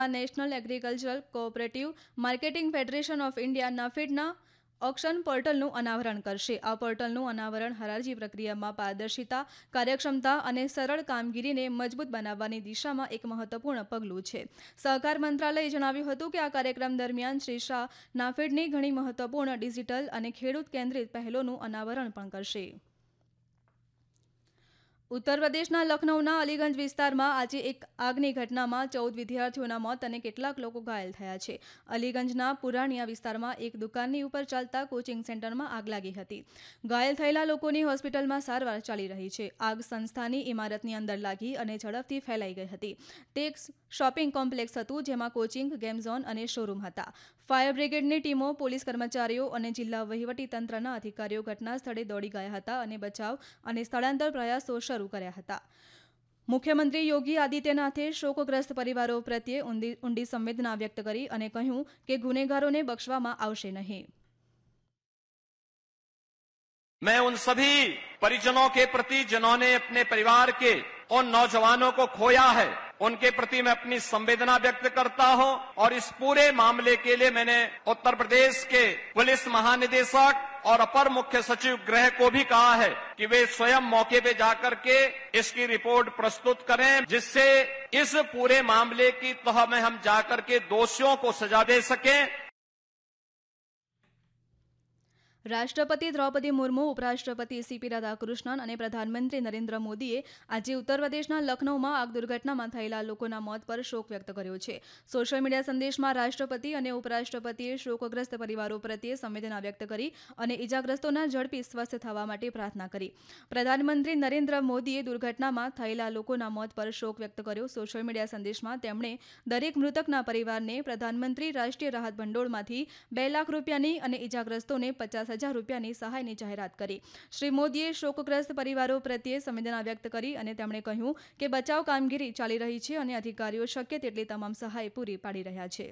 National agricultural cooperative marketing federation of India નાફેડના auction પોર્ટલનું અનાવરણ કરશે. આ પોર્ટલનું અનાવરણ હરાજી પ્રક્રિયામાં પારદર્શિતા, કાર્યક્ષમતા અને સરળ કામગીરીને મજબૂત બનાવવાની દિશામાં એક મહત્વપૂર્ણ પગલું છે. સહકાર મંત્રાલયે જણાવ્યું હતું કે આ કાર્યક્રમ દરમિયાન શ્રી શાહ નાફેડની ઘણી મહત્વપૂર્ણ ડિજિટલ અને ખેડૂત કેન્દ્રિત પહેલોનું અનાવરણ પણ કરશે. ઉત્તર પ્રદેશના લખનૌના અલીગંજ વિસ્તારમાં આજે એક આગની ઘટનામાં 14 વિદ્યાર્થીઓના મોત અને કેટલાક લોકો ઘાયલ થયા છે. અલીગંજના પુરાણિયા વિસ્તારમાં એક દુકાનની ઉપર ચાલતા કોચિંગ સેન્ટરમાં આગ લાગી હતી. ઘાયલ થયેલા લોકોની હોસ્પિટલમાં સારવાર ચાલી રહી છે. આગ સંસ્થાની ઇમારતની અંદર લાગી અને ઝડપથી ફેલાઈ ગઈ હતી. તે એક શોપિંગ કોમ્પ્લેક્સ હતું જેમાં કોચિંગ, ગેમ ઝોન અને શોરૂમ હતા. ફાયર બ્રિગેડની ટીમો, પોલીસ કર્મચારીઓ અને જિલ્લા વહીવટી તંત્રના અધિકારીઓ ઘટના સ્થળે દોડી ગયા હતા અને બચાવ અને સ્થળાંતર પ્રયાસો શરૂ કર્યા હતા. મુખ્યમંત્રી યોગી આદિત્યનાથે શોકગ્રસ્ત પરિવારો પ્રત્યે ઊંડી સંવેદના વ્યક્ત કરી અને કહ્યું કે ગુનેગારોને બક્ષવામાં આવશે નહીં. मैं उन सभी परिजनों के प्रति जिन्होंने अपने परिवार के उन नौजवानों को खोया है, उनके प्रति मैं अपनी संवेदना व्यक्त करता हूं और इस पूरे मामले के लिए मैंने उत्तर प्रदेश के पुलिस महानिदेशक और अपर मुख्य सचिव गृह को भी कहा है कि वे स्वयं मौके पे जाकर के इसकी रिपोर्ट प्रस्तुत करें, जिससे इस पूरे मामले की तह में हम जाकर के दोषियों को सजा दे सकें. રાષ્ટ્રપતિ દ્રૌપદી મુર્મુ, ઉપરાષ્ટ્રપતિ સીપી રાધાકૃષ્ણન અને પ્રધાનમંત્રી નરેન્દ્ર મોદીએ આજે ઉત્તર પ્રદેશના લખનૌમાં આગ દુર્ઘટનામાં થયેલા લોકોના મોત પર શોક વ્યક્ત કર્યો છે. સોશિયલ મીડિયા સંદેશમાં રાષ્ટ્રપતિ અને ઉપરાષ્ટ્રપતિએ શોકગ્રસ્ત પરિવારો પ્રત્યે સંવેદના વ્યક્ત કરી અને ઇજાગ્રસ્તોના ઝડપી સ્વસ્થ થવા માટે પ્રાર્થના કરી. પ્રધાનમંત્રી નરેન્દ્ર મોદીએ દુર્ઘટનામાં થયેલા લોકોના મોત પર શોક વ્યક્ત કર્યો. સોશિયલ મીડિયા સંદેશમાં તેમણે દરેક મૃતકના પરિવારને પ્રધાનમંત્રી રાષ્ટ્રીય રાહત ભંડોળમાંથી 2 લાખ રૂપિયાની અને ઇજાગ્રસ્તોને 50,000 રૂપિયાની સહાયની જાહેરાત કરી. શ્રી મોદીએ શોકગ્રસ્ત પરિવારો પ્રત્યે સંવેદના વ્યક્ત કરી અને તેમણે કહ્યું કે બચાવ કામગીરી ચાલી રહી છે અને અધિકારીઓ શક્ય તેટલી તમામ સહાય પૂરી પાડી રહ્યા છે.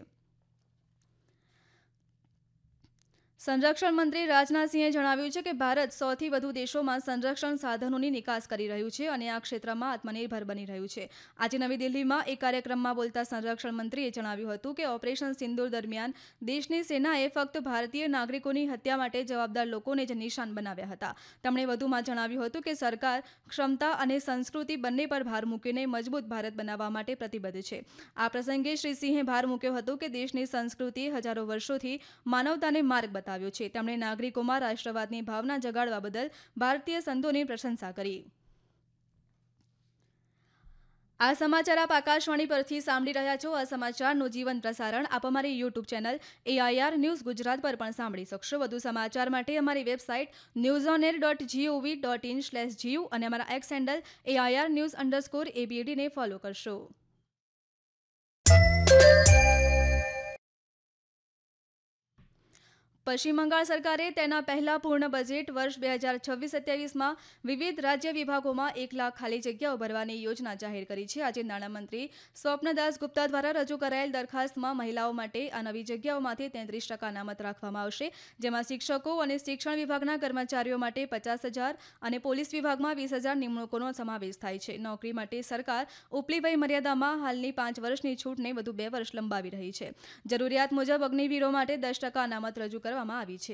સંરક્ષણ મંત્રી રાજનાથસિંહે જણાવ્યું છે કે ભારત સૌથી વધુ દેશોમાં સંરક્ષણ સાધનોની નિકાસ કરી રહ્યું છે અને આ ક્ષેત્રમાં આત્મનિર્ભર બની રહ્યું છે. આજે નવી દિલ્હીમાં એક કાર્યક્રમમાં બોલતા સંરક્ષણ મંત્રીએ જણાવ્યું હતું કે ઓપરેશન સિંદૂર દરમિયાન દેશની સેનાએ ફક્ત ભારતીય નાગરિકોની હત્યા માટે જવાબદાર લોકોને જ નિશાન બનાવ્યા હતા. તેમણે વધુમાં જણાવ્યું હતું કે સરકાર ક્ષમતા અને સંસ્કૃતિ બંને પર ભાર મૂકીને મજબૂત ભારત બનાવવા માટે પ્રતિબદ્ધ છે. આ પ્રસંગે શ્રી સિંહે ભાર મૂક્યો હતો કે દેશની સંસ્કૃતિએ હજારો વર્ષોથી માનવતાને માર્ગ બતાવ્યો છે. તેમણે નાગરિકોમાં રાષ્ટ્રવાદની ભાવના જગાડવા બદલ ભારતીય સંતોની પ્રશંસા કરી. આ સમાચાર આપ આકાશવાણી પરથી સાંભળી રહ્યા છો. આ સમાચારનું જીવંત પ્રસારણ આપ અમારી YouTube channel AIR news Gujarat પર પણ સાંભળી શકશો. વધુ સમાચાર માટે અમારી વેબસાઇટ newsonair.gov.in/gu અને અમારા એક્સ હેન્ડલ AIR_news_ABD ને ફોલો કરશો. પશ્ચિમ બંગાળ સરકારે તેના પહેલા પૂર્ણ બજેટ વર્ષ 2026-27માં વિવિધ રાજ્ય વિભાગોમાં 1 લાખ ખાલી જગ્યાઓ ભરવાની યોજના જાહેર કરી છે. આજે નાણામંત્રી સ્વપ્નદાસ ગુપ્તા દ્વારા રજૂ કરાયેલ દરખાસ્તમાં મહિલાઓ માટે આ નવી જગ્યાઓમાંથી 33% અનામત રાખવામાં આવશે, જેમાં શિક્ષકો અને શિક્ષણ વિભાગના કર્મચારીઓ માટે 50,000 અને પોલીસ વિભાગમાં 20,000 નિમણૂકોનો સમાવેશ થાય છે. નોકરી માટે સરકાર ઉપલી વય મર્યાદામાં હાલની 5 વર્ષની છૂટને વધુ 2 વર્ષ લંબાવી રહી છે. જરૂરિયાત મુજબ અગ્નિવીરો માટે 10% અનામત રજૂ કરવામાં આવી છે.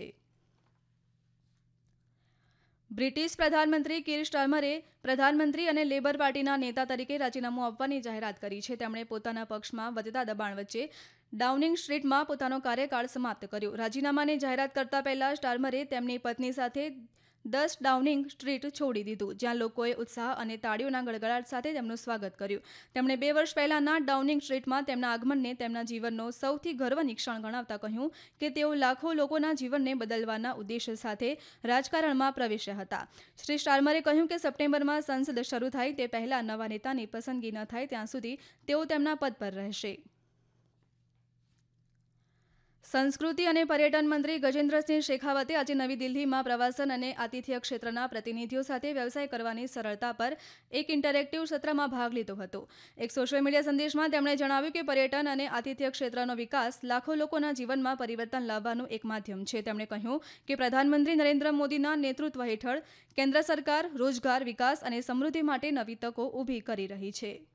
બ્રિટિશ પ્રધાનમંત્રી કીર સ્ટાર્મરે પ્રધાનમંત્રી અને લેબર પાર્ટીના નેતા તરીકે રાજીનામું આપવાની જાહેરાત કરી છે. તેમણે પોતાના પક્ષમાં વધતા દબાણ વચ્ચે ડાઉનિંગ સ્ટ્રીટમાં પોતાનો કાર્યકાળ સમાપ્ત કર્યો. રાજીનામાની જાહેરાત કરતા પહેલા સ્ટાર્મરે તેમની પત્ની સાથે 10 ડાઉનિંગ સ્ટ્રીટ છોડી દીધું, જ્યાં લોકોએ ઉત્સાહ અને તાળીઓના ગડગડાટ સાથે તેમનું સ્વાગત કર્યું. તેમણે 2 વર્ષ પહેલાના ડાઉનિંગ સ્ટ્રીટમાં તેમના આગમનને તેમના જીવનનો સૌથી ગર્વની ક્ષણ ગણાવતા કહ્યું કે તેઓ લાખો લોકોના જીવનને બદલવાના ઉદ્દેશ્ય સાથે રાજકારણમાં પ્રવેશ્યા હતા. શ્રી સ્ટાર્મરે કહ્યું કે સપ્ટેમ્બરમાં સંસદ શરૂ થાય તે પહેલા નવા નેતાની પસંદગી ન થાય ત્યાં સુધી તેઓ તેમના પદ પર રહેશે. સંસ્કૃતિ અને પર્યટન મંત્રી ગજેન્દ્રસિંહ શેખાવતે આજે નવી દિલ્હીમાં પ્રવાસન અને આતિથ્ય ક્ષેત્રના પ્રતિનિધિઓ સાથે વ્યવસાય કરવાની સરળતા પર એક ઇન્ટરેક્ટિવ સત્રમાં ભાગ લીધો હતો. એક સોશિયલ મીડિયા સંદેશમાં તેમણે જણાવ્યું કે પર્યટન અને આતિથ્ય ક્ષેત્રનો વિકાસ લાખો લોકોના જીવનમાં પરિવર્તન લાવવાનું એક માધ્યમ છે. તેમણે કહ્યું કે પ્રધાનમંત્રી નરેન્દ્ર મોદીના નેતૃત્વ હેઠળ કેન્દ્ર સરકાર રોજગાર, વિકાસ અને સમૃદ્ધિ માટે નવી તકો ઊભી કરી રહી છે.